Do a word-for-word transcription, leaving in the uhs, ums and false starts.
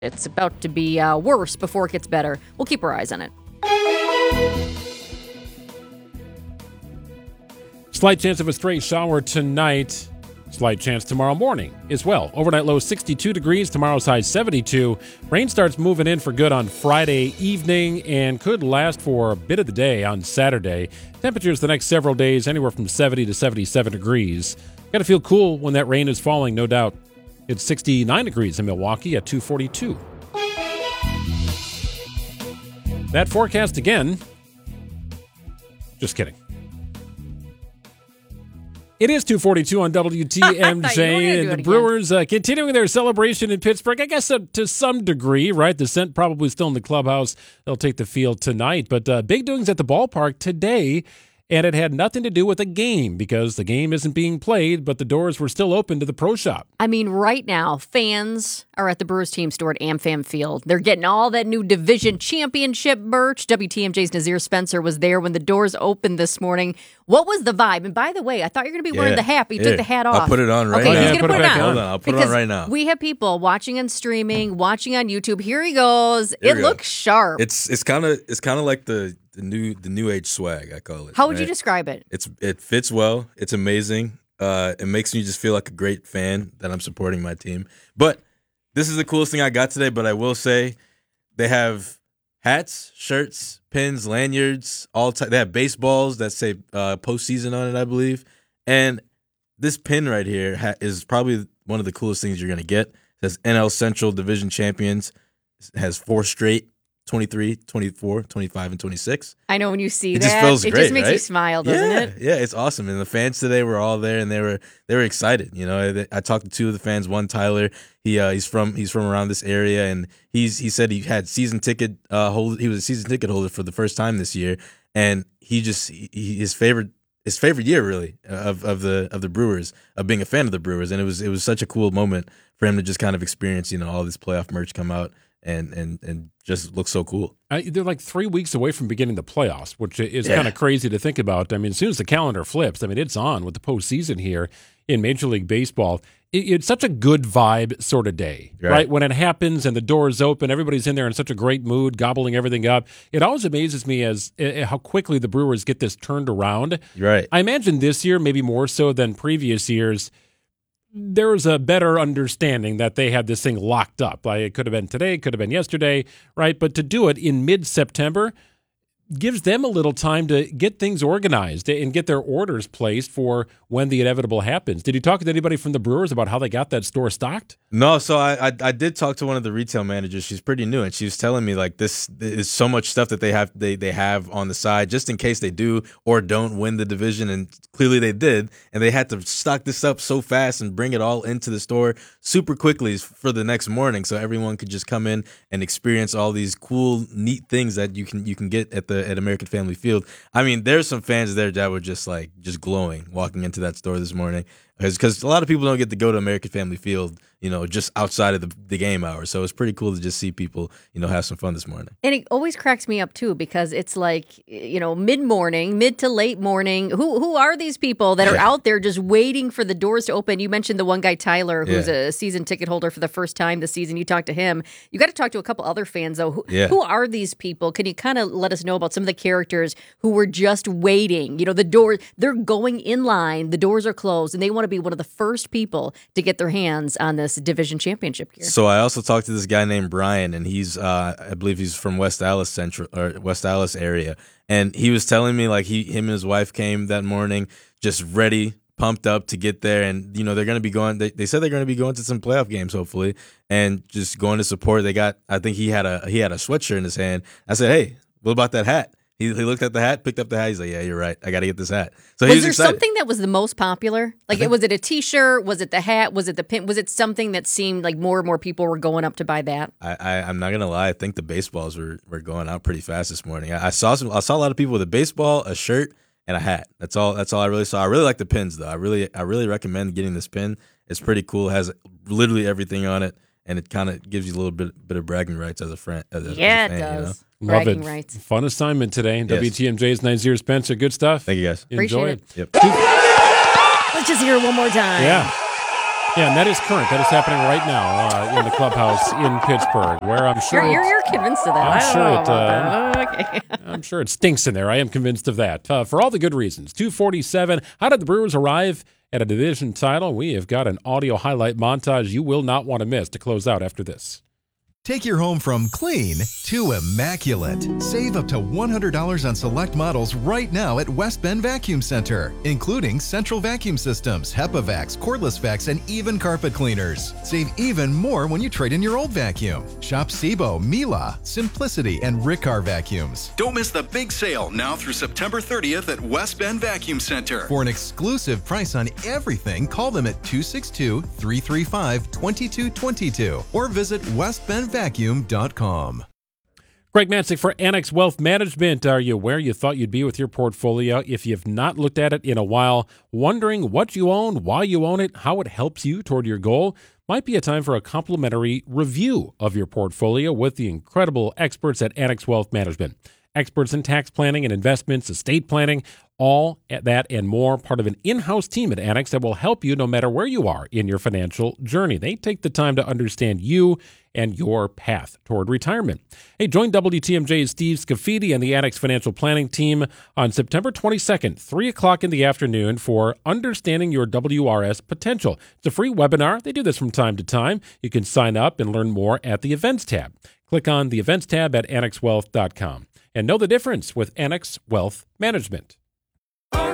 It's about to be uh, worse before it gets better. We'll keep our eyes on it. Slight chance of a stray shower tonight. Slight chance tomorrow morning as well. Overnight low sixty-two degrees. Tomorrow's high seventy-two. Rain starts moving in for good on Friday evening and could last for a bit of the day on Saturday. Temperatures the next several days anywhere from seventy to seventy-seven degrees. Got to feel cool when that rain is falling, no doubt. It's sixty-nine degrees in Milwaukee at two forty-two. That forecast again. Just kidding. It is two forty-two on W T M J, and the Brewers uh, continuing their celebration in Pittsburgh, I guess uh, to some degree, right? The scent probably still in the clubhouse. They'll take the field tonight, but uh, big doings at the ballpark today, and it had nothing to do with a game because the game isn't being played, but the doors were still open to the pro shop. I mean, right now, fans are at the Brewers team store at AmFam Field. They're getting all that new division championship merch. W T M J's Nazir Spencer was there when the doors opened this morning. What was the vibe? And by the way, I thought you were going to be yeah. wearing the hat, but you yeah. took the hat off. I'll put it on right okay, now. he's Yeah, going to put put it it back on. on. Hold on, I'll put it because on right now. We have people watching and streaming, watching on YouTube. Here he goes. Here it we go. looks sharp. It's it's kind of it's kind of like the, the new the new age swag, I call it. How would you right? describe it? It's it fits well. It's amazing. Uh, it makes me just feel like a great fan that I'm supporting my team. But this is the coolest thing I got today. But I will say, they have hats, shirts, pins, lanyards, all type. They have baseballs that say uh, postseason on it, I believe. And this pin right here ha- is probably one of the coolest things you're gonna get. It says N L Central Division Champions. It has four straight. twenty-three, twenty-four, twenty-five, and twenty-six. I know when you see It that, just feels it great, just makes right? you smile, doesn't yeah, it? Yeah, it's awesome. And the fans today were all there, and they were they were excited. You know, They- I talked to two of the fans. One, Tyler, he uh, he's from he's from around this area, and he's he said he had season ticket uh hold. He was a season ticket holder for the first time this year, and he just he, his favorite. His favorite year, really, of, of the of the Brewers, of being a fan of the Brewers, and it was it was such a cool moment for him to just kind of experience, you know, all this playoff merch come out and and and just look so cool. I, they're like three weeks away from beginning the playoffs, which is Yeah. kind of crazy to think about. I mean, as soon as the calendar flips, I mean, it's on with the postseason here in Major League Baseball. It, it's such a good vibe sort of day, right. Right. When it happens and the doors open, everybody's in there in such a great mood, gobbling everything up. It always amazes me as uh, how quickly the Brewers get this turned around. Right. I imagine this year, maybe more so than previous years, there was a better understanding that they had this thing locked up. Like it could have been today, it could have been yesterday, right? But to do it in mid-September gives them a little time to get things organized and get their orders placed for when the inevitable happens. Did you talk to anybody from the Brewers about how they got that store stocked? No, so I, I I did talk to one of the retail managers. She's pretty new, and she was telling me like this is so much stuff that they have they they have on the side just in case they do or don't win the division, and clearly they did, and they had to stock this up so fast and bring it all into the store super quickly for the next morning, so everyone could just come in and experience all these cool, neat things that you can you can get at the at American Family Field. I mean, there's some fans there that were just like just glowing walking into that store this morning. Because a lot of people don't get to go to American Family Field, you know, just outside of the, the game hours. So it's pretty cool to just see people, you know, have some fun this morning. And it always cracks me up, too, because it's like, you know, mid-morning, mid to late morning. Who who are these people that are Yeah. out there just waiting for the doors to open? You mentioned the one guy, Tyler, who's Yeah. a season ticket holder for the first time this season. You talked to him. You got to talk to a couple other fans, though. Who, Yeah. who are these people? Can you kind of let us know about some of the characters who were just waiting? You know, the door, they're going in line, the doors are closed, and they want to be one of the first people to get their hands on this division championship gear. So I also talked to this guy named Brian, and he's, uh, I believe he's from West Allis Central or West Allis area, and he was telling me like he, him and his wife came that morning, just ready, pumped up to get there, and you know they're going to be going. They, they said they're going to be going to some playoff games hopefully, and just going to support. They got, I think he had a he had a sweatshirt in his hand. I said, hey, what about that hat? He, he looked at the hat, picked up the hat. He's like, yeah, you're right. I got to get this hat. So was he's there excited. something that was the most popular? Like, think- was it a T-shirt? Was it the hat? Was it the pin? Was it something that seemed like more and more people were going up to buy that? I, I I'm not gonna lie. I think the baseballs were, were going out pretty fast this morning. I, I saw some. I saw a lot of people with a baseball, a shirt, and a hat. That's all. That's all I really saw. I really like the pins though. I really I really recommend getting this pin. It's pretty cool. It has literally everything on it, and it kind of gives you a little bit bit of bragging rights as a friend. As a, Yeah, as a it fan, does. You know? Love Bragging it. rights. Fun assignment today. W T M J's Nazir Spencer. Good stuff. Thank you guys. Enjoy Appreciate it. Yep. Let's just hear it one more time. Yeah. Yeah, and that is current. That is happening right now uh, in the clubhouse in Pittsburgh, where I'm sure You're, it- you're, you're convinced of that. I'm I don't sure know it, about uh, that. Okay. I'm sure it stinks in there. I am convinced of that. Uh, for all the good reasons. two forty-seven. How did the Brewers arrive at a division title? We have got an audio highlight montage you will not want to miss to close out after this. Take your home from clean to immaculate. Save up to one hundred dollars on select models right now at West Bend Vacuum Center, including central vacuum systems, HEPA vacs, cordless vacs, and even carpet cleaners. Save even more when you trade in your old vacuum. Shop Sebo, Mila, Simplicity, and Riccar vacuums. Don't miss the big sale now through September thirtieth at West Bend Vacuum Center. For an exclusive price on everything, call them at two six two, three three five, two two two two or visit west bend vacuum dot com. Greg Matzek for Annex Wealth Management. Are you where you thought you'd be with your portfolio? If you've not looked at it in a while, wondering what you own, why you own it, how it helps you toward your goal, might be a time for a complimentary review of your portfolio with the incredible experts at Annex Wealth Management. Experts in tax planning and investments, estate planning, all at that and more, part of an in-house team at Annex that will help you no matter where you are in your financial journey. They take the time to understand you and your path toward retirement. Hey, join W T M J's Steve Scafidi and the Annex Financial Planning team on September twenty-second, three o'clock in the afternoon for Understanding Your W R S Potential. It's a free webinar. They do this from time to time. You can sign up and learn more at the Events tab. Click on the Events tab at annex wealth dot com. And know the difference with Annex Wealth Management.